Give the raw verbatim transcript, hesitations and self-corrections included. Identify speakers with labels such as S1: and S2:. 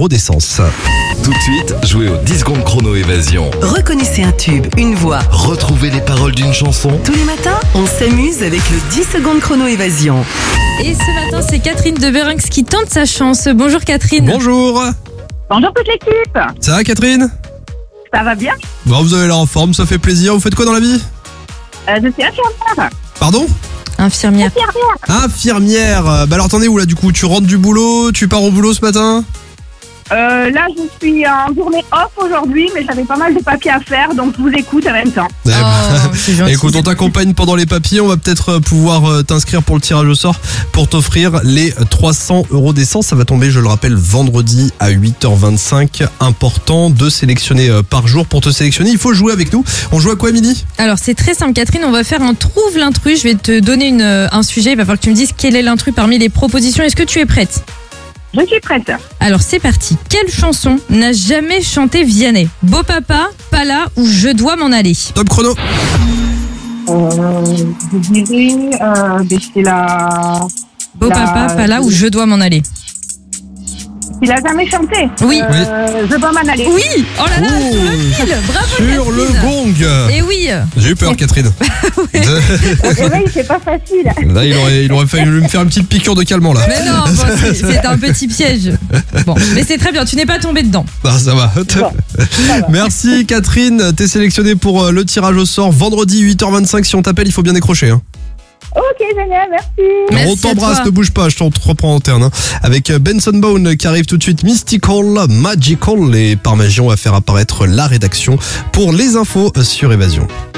S1: euros d'essence.
S2: Tout de suite, jouez au dix secondes chrono évasion.
S3: Reconnaissez un tube, une voix.
S2: Retrouvez les paroles d'une chanson.
S3: Tous les matins, on s'amuse avec le dix secondes chrono évasion.
S4: Et ce matin, c'est Catherine de Bérinx qui tente sa chance. Bonjour Catherine.
S1: Bonjour.
S5: Bonjour toute l'équipe.
S1: Ça va Catherine?
S5: Ça va bien?
S1: Bon, vous avez l'air en forme, ça fait plaisir. Vous faites quoi dans la vie?
S5: euh, Je suis infirmière.
S1: Pardon?
S4: Infirmière.
S5: Infirmière.
S1: Infirmière. Bah alors t'en es où là du coup? Tu rentres du boulot? Tu pars au boulot ce matin?
S5: Euh, là, je suis en journée off aujourd'hui, mais j'avais pas mal de papiers à faire, donc je vous écoute en même temps.
S1: Eh bah,
S4: Oh, c'est gentil.
S1: écoute, on t'accompagne pendant les papiers. On va peut-être pouvoir euh, t'inscrire pour le tirage au sort pour t'offrir les trois cents euros d'essence. Ça va tomber, je le rappelle, vendredi à huit heures vingt-cinq. Important de sélectionner euh, par jour. Pour te sélectionner, il faut jouer avec nous. On joue à quoi, midi?
S4: Alors c'est très simple Catherine, on va faire un trouve l'intrus. Je vais te donner une, un sujet, il va falloir que tu me dises quel est l'intrus parmi les propositions. Est-ce que tu es prête?
S5: Je suis prête.
S4: Alors c'est parti. Quelle chanson n'a jamais chanté Vianney? Beau papa, pas là ou je dois m'en aller?
S1: Top chrono.
S5: Euh, je dirais, euh, ben, c'est la...
S4: Beau
S5: la-
S4: papa, pas là ou je dois m'en aller?
S5: Il a jamais chanté.
S4: Oui.
S5: Euh, Je dois m'en aller.
S4: Oui. Oh là là,
S1: Oh.
S4: sur le fil. Bravo
S1: Sur le
S4: Catherine.
S1: gong.
S4: Et oui.
S1: J'ai eu peur, Catherine.
S5: Le réveil, c'est pas facile.
S1: Là, il aurait, il aurait fallu me faire une petite piqûre de calmant, là.
S4: Mais non, bon, c'est- c'est un petit piège. Bon, mais c'est très bien, tu n'es pas tombé dedans.
S1: Ah, ça va.
S5: Bon, ça va.
S1: Merci, Catherine. T'es sélectionnée pour euh, le tirage au sort. Vendredi, huit heures vingt-cinq. Si on t'appelle, il faut bien décrocher. Hein.
S5: Ok, génial, merci.
S4: Merci
S1: on
S4: à
S1: t'embrasse,
S4: toi.
S1: ne bouge pas, je t'en reprends en interne. Hein. Avec euh, Benson Bone qui arrive tout de suite. Mystical, Magical. Et par magie, on va faire apparaître la rédaction pour les infos sur Évasion.